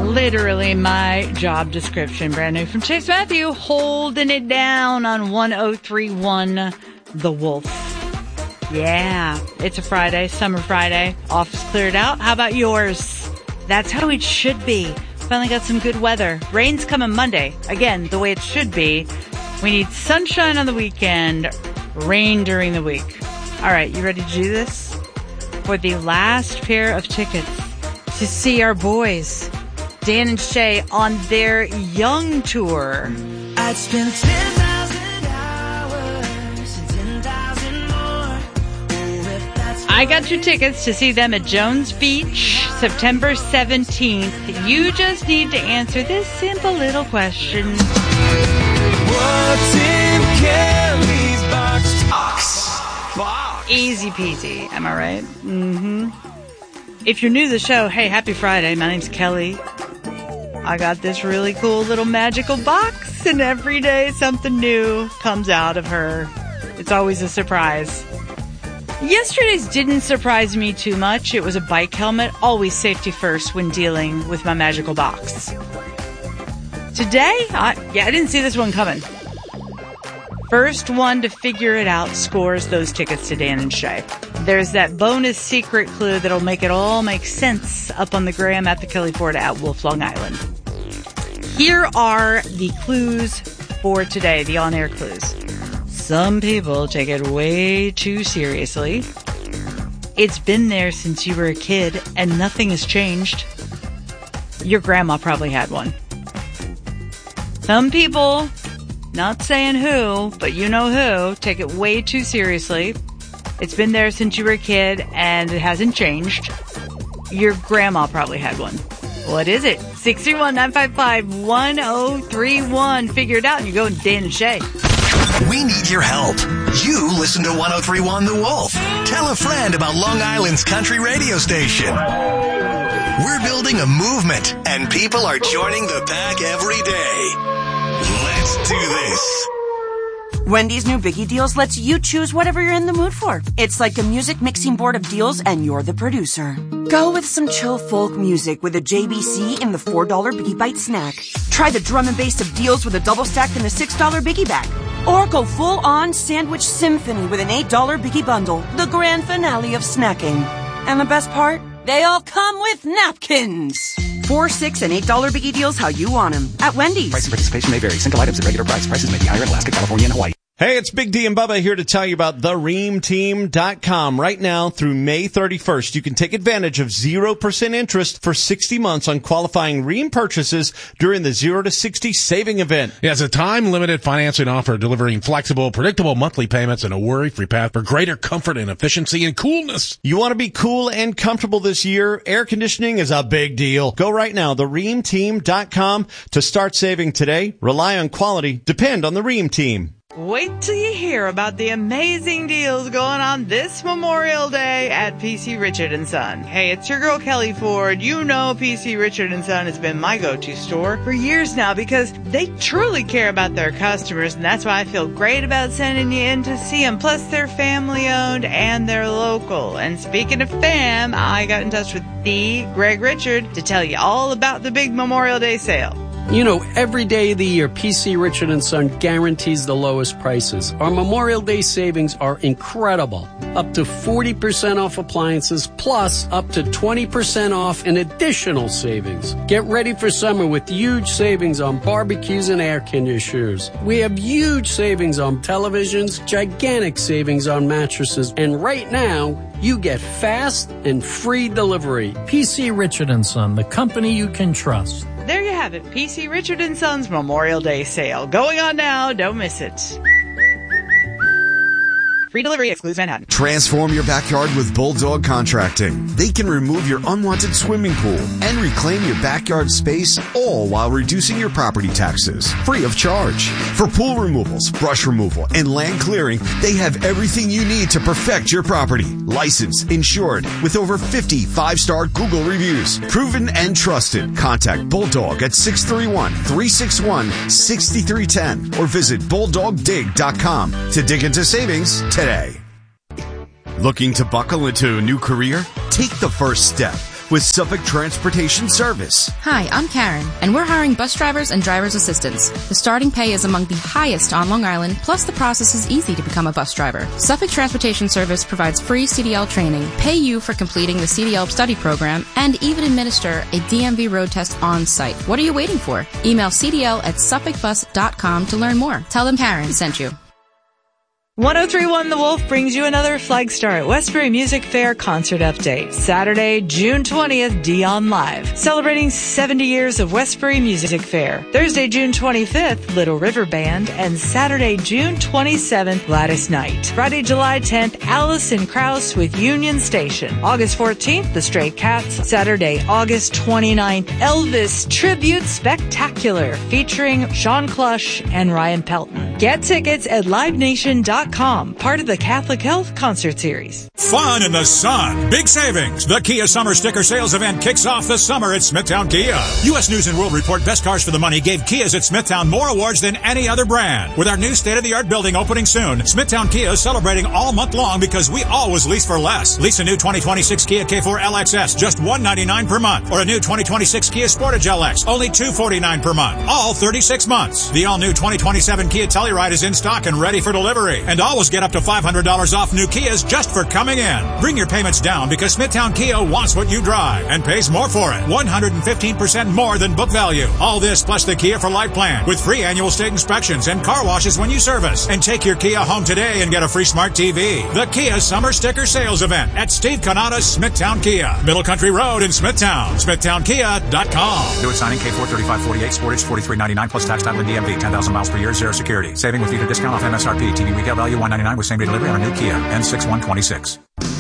literally my job description. Brand new from Chase Matthew, holding it down on 1031 The Wolf. Yeah, it's a Friday, summer Friday. Office cleared out. How about yours? That's how it should be. Finally got some good weather. Rain's coming Monday. Again, the way it should be. We need sunshine on the weekend, rain during the week. All right, you ready to do this? For the last pair of tickets to see our boys, Dan and Shay, on their Young Tour. I'd spend 10,000 hours, 10,000 more. If that's I got your tickets to see them at Jones Beach, September 17th. You just need to answer this simple little question. What's in Kelly's box? Easy peasy, am I right? Mm-hmm. If you're new to the show, hey, happy Friday. My name's Kelly. I got this really cool little magical box, and every day something new comes out of her. It's always a surprise. Yesterday's didn't surprise me too much. It was a bike helmet, always safety first when dealing with my magical box. Today, I didn't see this one coming. First one to figure it out scores those tickets to Dan and Shay. There's that bonus secret clue that'll make it all make sense up on the gram at the Kelly Ford at Wolf Long Island. Here are the clues for today, the on-air clues. Some people take it way too seriously. It's been there since you were a kid and nothing has changed. Your grandma probably had one. Some people, not saying who, but you know who, take it way too seriously. It's been there since you were a kid and it hasn't changed. Your grandma probably had one. What is it? 631-955-1031. Figure it out and you go with Dan and Shay. We need your help. You listen to 1031 The Wolf. Tell a friend about Long Island's country radio station. We're building a movement, and people are joining the pack every day. Let's do this. Wendy's new Biggie Deals lets you choose whatever you're in the mood for. It's like a music mixing board of deals, and you're the producer. Go with some chill folk music with a JBC in the $4 Biggie Bite snack. Try the drum and bass of deals with a double stack in the $6 Biggie Bag. Or go full-on sandwich symphony with an $8 Biggie Bundle, the grand finale of snacking. And the best part? They all come with napkins. $4, $6, and $8 Biggie Deals how you want them at Wendy's. Price and participation may vary. Single items at regular price. Prices may be higher in Alaska, California, and Hawaii. Hey, it's Big D and Bubba here to tell you about thereamteam.com. Right now through May 31st, you can take advantage of 0% interest for 60 months on qualifying Ream purchases during the 0 to 60 saving event. Yeah, it's a time-limited financing offer delivering flexible, predictable monthly payments and a worry-free path for greater comfort and efficiency and coolness. You want to be cool and comfortable this year? Air conditioning is a big deal. Go right now, thereamteam.com to start saving today. Rely on quality. Depend on the Ream Team. Wait till you hear about the amazing deals going on this Memorial Day at PC Richard & Son. Hey, it's your girl Kelly Ford. You know PC Richard & Son has been my go-to store for years now because they truly care about their customers, and that's why I feel great about sending you in to see them. Plus, they're family-owned and they're local. And speaking of fam, I got in touch with the Greg Richard to tell you all about the big Memorial Day sale. You know, every day of the year, PC Richard & Son guarantees the lowest prices. Our Memorial Day savings are incredible. Up to 40% off appliances, plus up to 20% off in additional savings. Get ready for summer with huge savings on barbecues and air conditioners. We have huge savings on televisions, gigantic savings on mattresses, and right now, you get fast and free delivery. PC Richard & Son, the company you can trust. There you have it, PC Richard & Son's Memorial Day sale. Going on now, don't miss it. Free delivery excludes Manhattan. Transform your backyard with Bulldog Contracting. They can remove your unwanted swimming pool and reclaim your backyard space, all while reducing your property taxes, free of charge. For pool removals, brush removal, and land clearing, they have everything you need to perfect your property. Licensed, insured, with over 50 5-star Google reviews. Proven and trusted. Contact Bulldog at 631-361-6310 or visit BulldogDig.com to dig into savings today. Looking to buckle into a new career? Take the first step. with Suffolk Transportation Service. Hi, I'm Karen, and we're hiring bus drivers and driver's assistants. The starting pay is among the highest on Long Island, plus the process is easy to become a bus driver. Suffolk Transportation Service provides free CDL training, pay you for completing the CDL study program, and even administer a DMV road test on site. What are you waiting for? Email cdl@suffolkbus.com to learn more. Tell them Karen sent you. 1031 The Wolf brings you another Flagstar at Westbury Music Fair concert update. Saturday, June 20th, Dion Live, celebrating 70 years of Westbury Music Fair. Thursday, June 25th, Little River Band, and Saturday, June 27th, Gladys Knight. Friday, July 10th, Allison Krauss with Union Station. August 14th, The Stray Cats. Saturday, August 29th, Elvis Tribute Spectacular, featuring Sean Clush and Ryan Pelton. Get tickets at livenation.com, part of the Catholic Health Concert Series. Fun in the sun. Big savings. The Kia Summer Sticker Sales Event kicks off the summer at Smithtown Kia. U.S. News & World Report Best Cars for the Money gave Kias at Smithtown more awards than any other brand. With our new state-of-the-art building opening soon, Smithtown Kia is celebrating all month long because we always lease for less. Lease a new 2026 Kia K4 LXS, just $199 per month. Or a new 2026 Kia Sportage LX, only $249 per month. All 36 months. The all-new 2027 Kia Telluride is in stock and ready for delivery. And always get up to $500 off new Kias just for coming in. Bring your payments down because Smithtown Kia wants what you drive and pays more for it. 115% more than book value. All this plus the Kia for Life plan with free annual state inspections and car washes when you service. And take your Kia home today and get a free smart TV. The Kia Summer Sticker Sales Event at Steve Canada's Smithtown Kia. Middle Country Road in Smithtown. SmithtownKia.com. Do it signing K4 3548, Sportage $43.99 plus tax title and DMV. 10,000 miles per year, zero security. Saving with either discount off MSRP. TV retail value $199 with same day delivery on a new Kia. N6126.